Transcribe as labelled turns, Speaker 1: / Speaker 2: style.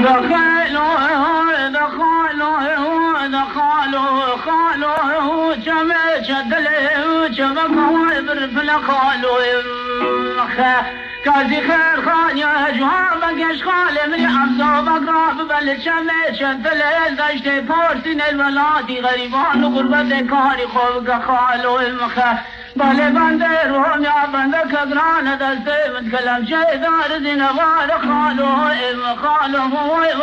Speaker 1: خالو جمع جدلي جمع قوابر بلا خالو كازي خير خان يا جواب قش خالي من حمزة بقراب بل جمع جدلي دشتي بورسين الولادي غريبان وغربت كاري خوفك خالو بله بنده روم یا بنده کدران دسته من کلم چه دار دین وار خالو خالو